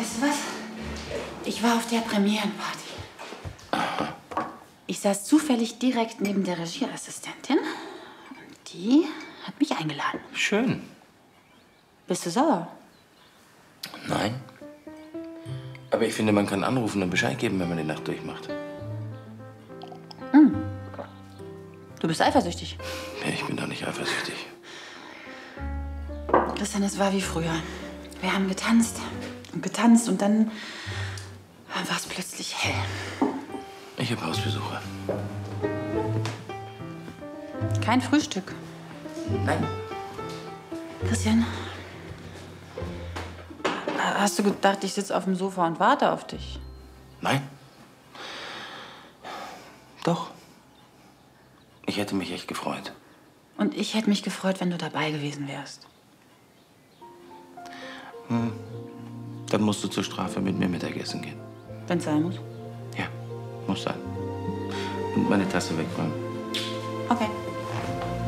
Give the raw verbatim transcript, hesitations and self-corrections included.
Weißt du was? Ich war auf der Premierenparty. Ich saß zufällig direkt neben der Regieassistentin. Und die hat mich eingeladen. Schön. Bist du sauer? Nein. Aber ich finde, man kann anrufen und Bescheid geben, wenn man die Nacht durchmacht. Hm. Du bist eifersüchtig. Ja, ich bin doch nicht eifersüchtig. Christian, es war wie früher. Wir haben getanzt und getanzt und dann war es plötzlich hell. Ich habe Hausbesuche. Kein Frühstück. Nein. Christian, hast du gedacht, ich sitze auf dem Sofa und warte auf dich? Nein. Doch. Ich hätte mich echt gefreut. Und ich hätte mich gefreut, wenn du dabei gewesen wärst. Hm. Dann musst du zur Strafe mit mir Mittagessen gehen. Wenn es sein muss. Ja, muss sein. Und meine Tasse wegräumen. Okay.